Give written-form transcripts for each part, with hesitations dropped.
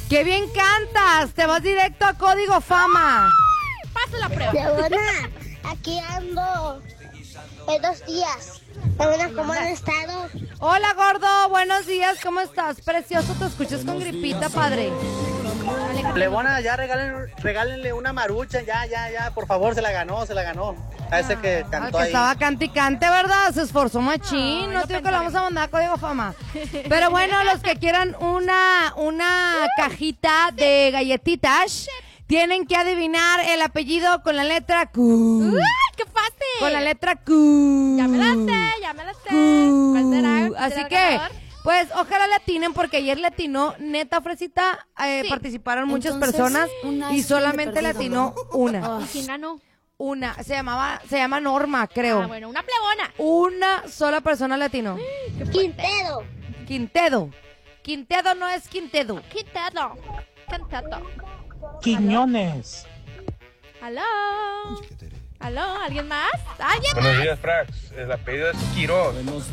¡Qué bien cantas! Te vas directo a Código Fama. Pasa la prueba. Leona, aquí ando. En 2 días. Leona, ¿cómo han estado? Hola, gordo. Buenos días. ¿Cómo estás? Precioso. Te escuchas con gripita, padre. Plebona, ya regálenle una marucha, ya, por favor, se la ganó. A ese que cantó Que ahí. estaba cante y cante, ¿verdad? Se esforzó machín. No digo que lo vamos a mandar a Código Fama. Pero bueno, los que quieran una cajita de galletitas, tienen que adivinar el apellido con la letra Q. ¡Ay, qué fácil! Con la letra Q. Ya me la sé. Q. ¿Cuál será? Así ¿Será el que, ganador? pues, ojalá le atinen, porque ayer le atinó, neta, Fresita, Sí. participaron muchas Entonces, personas una y es que le solamente le perdido, atinó una. ¿Y quién ganó? Una, se llama Norma, creo. Ah, bueno, una plebona. Una sola persona le atinó. Quintero. Quintedo no es Quintedo. Quintado. Cantado. Quiñones. ¿Aló? ¿Alguien más? ¿Alguien más? Buenos días, Frax. El apellido es Quiroz.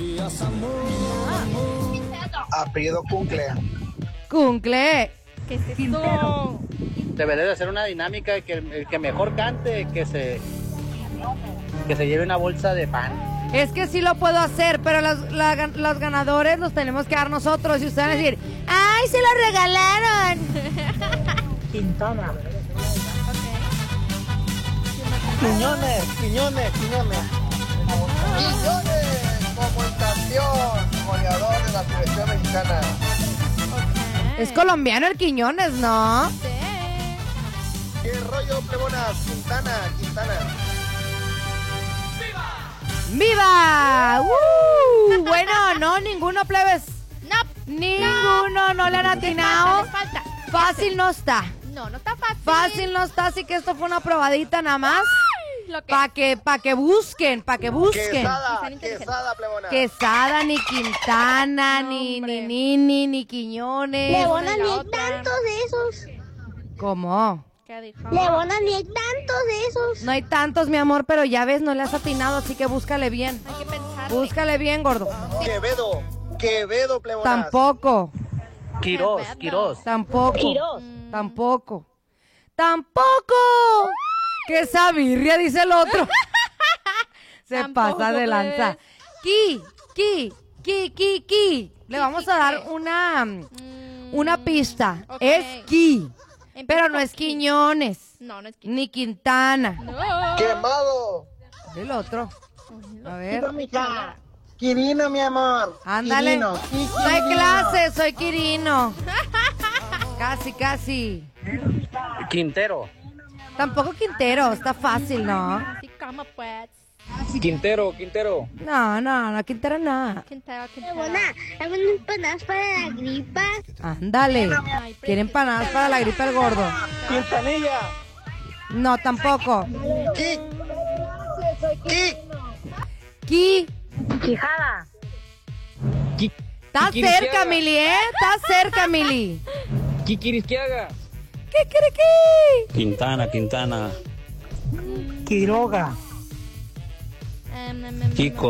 Apellido Cuncle. Cuncle. ¿Qué es esto? Debería de hacer una dinámica de que el que mejor cante, que se lleve una bolsa de pan. Es que sí lo puedo hacer, pero los ganadores los tenemos que dar nosotros. Y ustedes van a decir, ¡ay, se lo regalaron! Quintana. Quiñones. Quiñones, como el campeón goleador de la selección mexicana. Es colombiano el Quiñones, ¿no? Sí. ¿Qué rollo, plebonas? Quintana. ¡Viva! Bueno, no, ninguno, plebes. No. Ninguno, no le han atinado. Les falta. Fácil no está. No está fácil. Fácil no está, así que esto fue una probadita nada más. Lo que Pa' que busquen. Quesada, plebona. Quesada, ni Quintana, No, ni hombre. Nini, ni Quiñones. Leona, la ni hay otra. tantos de esos. ¿Cómo? ¿Qué dijo? Leona, ni hay tantos de esos. No hay tantos, mi amor, pero ya ves, no le has atinado, así que búscale bien. Hay que pensar. Búscale bien, gordo. Quevedo, plebonas. Tampoco. Quiroz. Tampoco. ¡Qué sabirria! Dice el otro. Se Tampoco, pasa de lanza. Ki. Le vamos a dar una pista. Ok. Es Ki. Empieza Pero no con es Ki. Quiñones. No es Ki. Ni Quintana. No. Quemado. El otro. A ver. Quirino, mi amor. Ándale. Quirino. Soy clase, soy Quirino. Casi. Quintero. Tampoco Quintero, está fácil, ¿no? Sí, como pues. Quintero. No, Quintero no. Quintero. Leona, dame unas empanadas para la gripa. Ándale. ¿Quieren empanadas para la gripe al gordo? Quintanilla. No, tampoco. Ki. Quijada. Estás cerca, Mili, ¿eh? Estás cerca, Mili. Quiquirisquiaga. ¿Qué? Quintana. Quiroga. Kiko.